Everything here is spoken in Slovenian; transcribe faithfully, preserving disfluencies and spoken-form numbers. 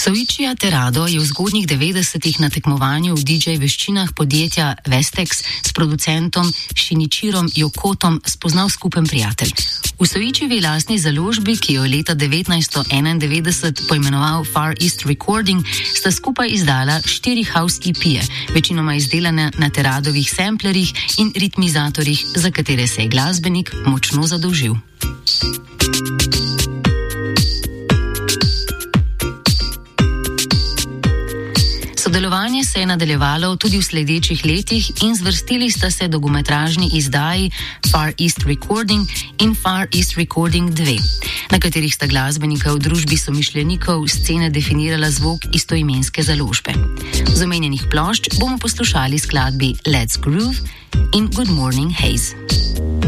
Soichija Terado je v zgodnjih devetdesetih na tekmovanju v D J veščinah podjetja Vestex s producentom Shinichirom Yokotom spoznal skupen prijatelj. V Soichijevi lastni založbi, ki jo je leta devetnajststo enaindevetdeset poimenoval Far East Recording, sta skupaj izdala štiri house E P-je, večinoma izdelane na Teradovih samplerjih in ritmizatorjih, za katere se je glasbenik močno zadolžil. Sodelovanje se je nadaljevalo tudi v sledečih letih in zvrstili sta se dolgometražni izdaji Far East Recording in Far East Recording dva, na katerih sta glasbenika v družbi somišljenikov scene definirala zvok istoimenske založbe. Z omenjenih plošč bomo poslušali skladbi Let's Groove in Good Morning Haze.